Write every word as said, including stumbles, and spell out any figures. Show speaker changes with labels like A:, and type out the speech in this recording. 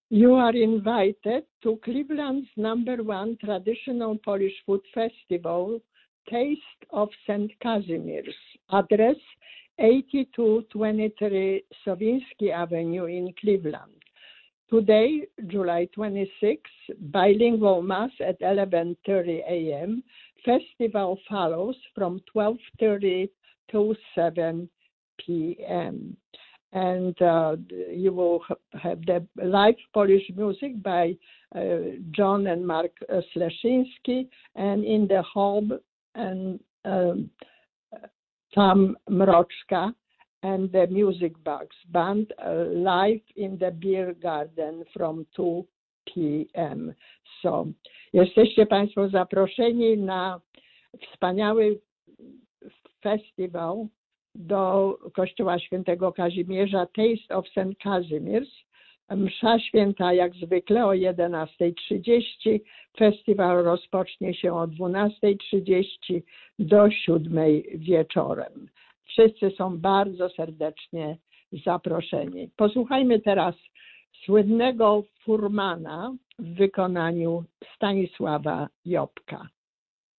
A: You are invited to Cleveland's number one traditional Polish food festival, Taste of Saint Kazimierz. Address eighty-two twenty-three Sowiński Avenue in Cleveland. Today, July twenty-sixth, bilingual mass at eleven thirty a m Festival follows from twelve thirty to seven p m And uh, you will have the live Polish music by uh, John and Mark uh, Sleszyński, and in the hall and um, Tam Mroczka and the Music Box Band uh, live in the beer garden from two p m So, jesteście Państwo zaproszeni na wspaniały festiwal do Kościoła Świętego Kazimierza, Taste of Saint Kazimierz. Msza święta jak zwykle o jedenasta trzydzieści. Festiwal rozpocznie się o dwunasta trzydzieści do siódmej wieczorem. Wszyscy są bardzo serdecznie zaproszeni. Posłuchajmy teraz słynnego Furmana w wykonaniu Stanisława Jobka.